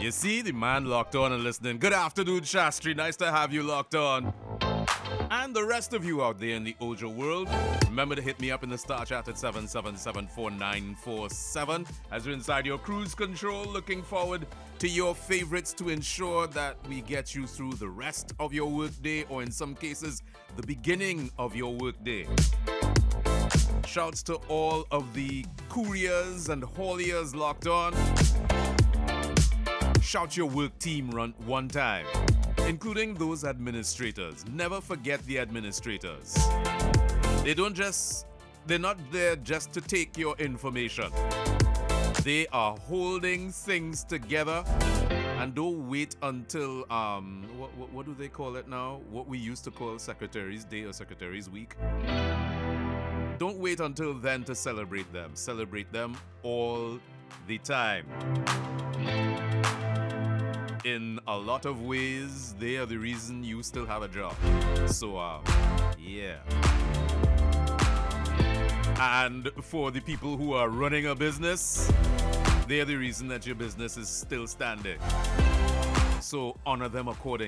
You see the man locked on and listening. Good afternoon, Shastri. Nice to have you locked on. And the rest of you out there in the Ojo world, remember to hit me up in the Star Chat at 777-4947 as you're inside your cruise control, looking forward to your favorites to ensure that we get you through the rest of your workday, or in some cases, the beginning of your workday. Shouts to all of the couriers and hauliers locked on. Shout your work team one time, including those administrators. Never forget the administrators. They're not there just to take your information. They are holding things together. And don't wait until, what do they call it now? What we used to call Secretary's Day or Secretary's Week. Don't wait until then to celebrate them. Celebrate them all the time. In a lot of ways, they are the reason you still have a job. So, yeah. And for the people who are running a business, they are the reason that your business is still standing. So honor them accordingly.